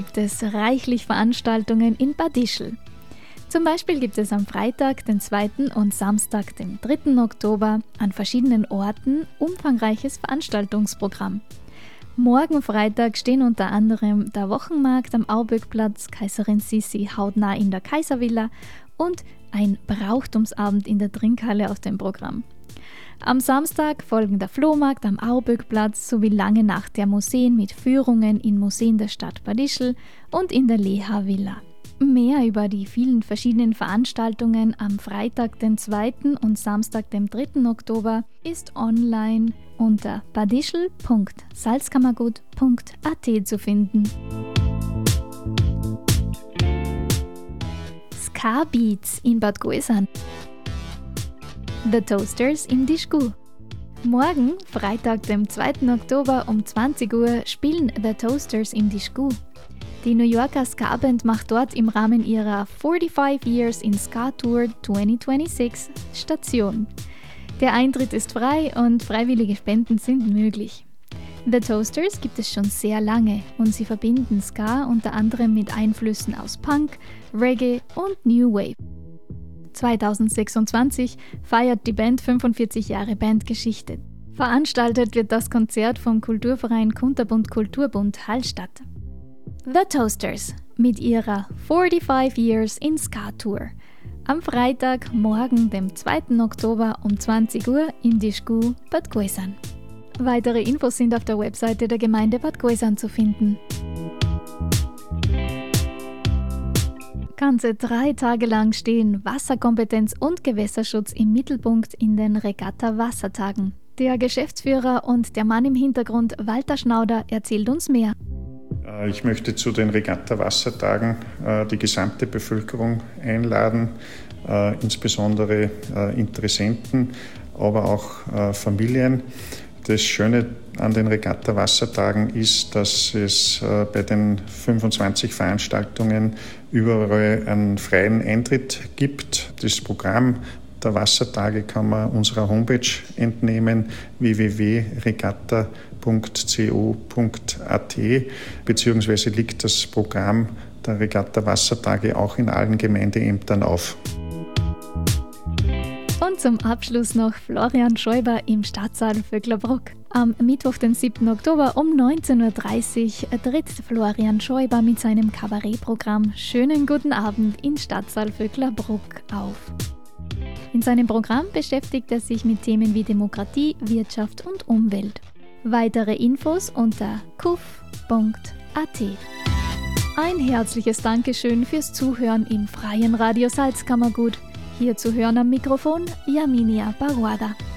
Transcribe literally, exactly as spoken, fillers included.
gibt es reichlich Veranstaltungen in Bad Ischl. Zum Beispiel gibt es am Freitag, den zweiten und Samstag, den dritten Oktober an verschiedenen Orten umfangreiches Veranstaltungsprogramm. Morgen Freitag stehen unter anderem der Wochenmarkt am Auböckplatz, Kaiserin Sissi hautnah in der Kaiservilla und ein Brauchtumsabend in der Trinkhalle auf dem Programm. Am Samstag folgen der Flohmarkt am Auböckplatz sowie lange Nacht der Museen mit Führungen in Museen der Stadt Bad Ischl und in der Leha Villa. Mehr über die vielen verschiedenen Veranstaltungen am Freitag, den zweiten und Samstag, dem dritten Oktober ist online unter badischl punkt salzkammergut punkt a t zu finden. Ska Beats in Bad Gäusern. The Toasters im Dischgu. Morgen, Freitag, dem zweiten Oktober um zwanzig Uhr, spielen The Toasters im Dischgu. Die New Yorker Ska-Band macht dort im Rahmen ihrer forty-five Years in Ska Tour twenty twenty-six Station. Der Eintritt ist frei und freiwillige Spenden sind möglich. The Toasters gibt es schon sehr lange und sie verbinden Ska unter anderem mit Einflüssen aus Punk, Reggae und New Wave. zwanzig sechsundzwanzig feiert die Band fünfundvierzig Jahre Bandgeschichte. Veranstaltet wird das Konzert vom Kulturverein Kunterbund Kulturbund Hallstatt. The Toasters mit ihrer forty-five Years in Ska Tour. Am Freitag, morgen, dem zweiten Oktober um zwanzig Uhr im Dischgu Bad Gäusern. Weitere Infos sind auf der Webseite der Gemeinde Bad Gäusern zu finden. Ganze drei Tage lang stehen Wasserkompetenz und Gewässerschutz im Mittelpunkt in den Regatta-Wassertagen. Der Geschäftsführer und der Mann im Hintergrund, Walter Schnauder, erzählt uns mehr. Ich möchte zu den Regatta-Wassertagen äh, die gesamte Bevölkerung einladen, äh, insbesondere äh, Interessenten, aber auch äh, Familien. Das Schöne an den Regatta-Wassertagen ist, dass es äh, bei den fünfundzwanzig Veranstaltungen überall einen freien Eintritt gibt. Das Programm der Wassertage kann man unserer Homepage entnehmen, w w w punkt regatta punkt co punkt a t, beziehungsweise liegt das Programm der Regatta-Wassertage auch in allen Gemeindeämtern auf. Und zum Abschluss noch Florian Schäuber im Stadtsaal Vöcklerbruck. Am Mittwoch, den siebten Oktober um neunzehn Uhr dreißig tritt Florian Schäuber mit seinem Kabarettprogramm Schönen guten Abend in Stadtsaal Vöcklerbruck auf. In seinem Programm beschäftigt er sich mit Themen wie Demokratie, Wirtschaft und Umwelt. Weitere Infos unter kuf punkt a t. Ein herzliches Dankeschön fürs Zuhören im freien Radio Salzkammergut. Hier zu hören am Mikrofon Yaminia Baruada.